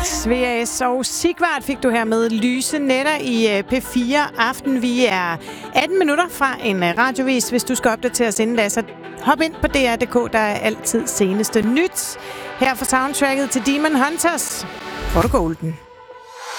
VAS og Sigvart fik du her med Lyse Nætter i P4 Aften. Vi er 18 minutter fra en radiovis. Hvis du skal opdatere os inden da, så hop ind på DR.dk. Der er altid seneste nyt. Her for soundtracket til Demon Hunters får du Golden.